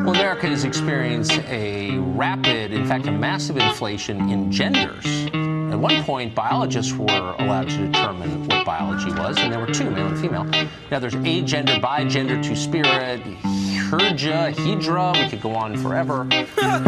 Well, America has experienced a rapid, in fact, a massive inflation in genders. At one point, biologists were allowed to determine what biology was, and there were two, male and female. Now there's agender, bigender, two-spirit, hydra, we could go on forever.